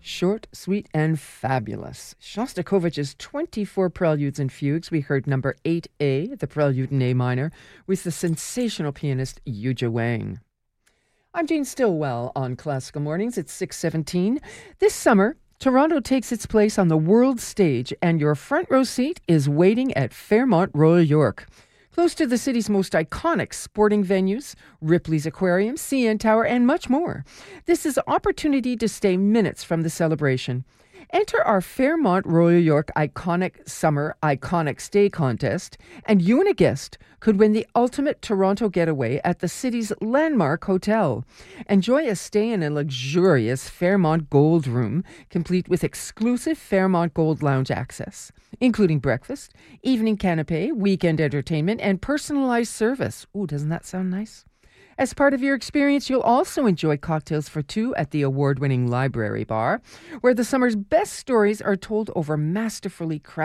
Short, sweet, and fabulous. Shostakovich's 24 preludes and fugues. We heard number 8A, the prelude in A minor, with the sensational pianist Yuja Wang. I'm Jane Stillwell on Classical Mornings. It's 6:17. This summer, Toronto takes its place on the world stage, and your front row seat is waiting at Fairmont Royal York. Close to the city's most iconic sporting venues, Ripley's Aquarium, CN Tower, and much more. This is an opportunity to stay minutes from the celebration. Enter our Fairmont Royal York Iconic Summer Iconic Stay contest, and you and a guest could win the ultimate Toronto getaway at the city's landmark hotel. Enjoy a stay in a luxurious Fairmont Gold room, complete with exclusive Fairmont Gold lounge access, including breakfast, evening canapé, weekend entertainment, and personalized service. Ooh, doesn't that sound nice? As part of your experience, you'll also enjoy cocktails for two at the award-winning Library Bar, where the summer's best stories are told over masterfully crafted